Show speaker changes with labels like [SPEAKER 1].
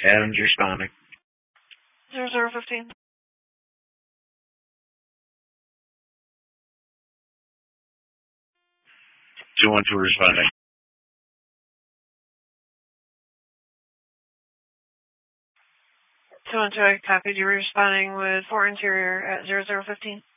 [SPEAKER 1] Adams responding.
[SPEAKER 2] 0015.
[SPEAKER 1] 212 responding.
[SPEAKER 2] 212, I copied you responding with 4 interior at 0015.